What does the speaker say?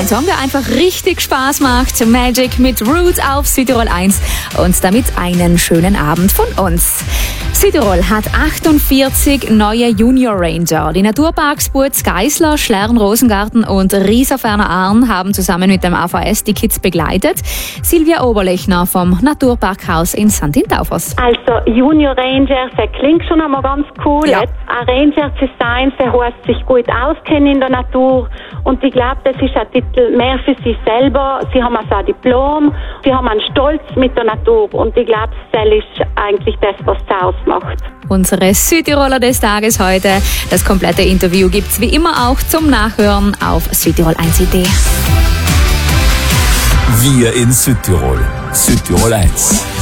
Song, der einfach richtig Spaß macht. Magic mit Roots auf Südtirol 1 und damit einen schönen Abend von uns. Südtirol hat 48 neue Junior Ranger. Die Naturparks Burz Geisler, Schlern, Rosengarten und Rieserferner Aarn haben zusammen mit dem AVS die Kids begleitet. Silvia Oberlechner vom Naturparkhaus in Santin-Taufers. Also Junior Ranger, das klingt schon einmal ganz cool. Ja. Ein Ranger zu sein, der heißt sich gut auskennen in der Natur. Und ich glaube, das ist ein Titel mehr für sie selber. Sie haben also ein Diplom, sie haben einen Stolz mit der Natur. Und ich glaube, das ist eigentlich das, was es ausmacht. Unsere Südtiroler des Tages heute. Das komplette Interview gibt's wie immer auch zum Nachhören auf südtirol1.de. Wir in Südtirol. Südtirol 1.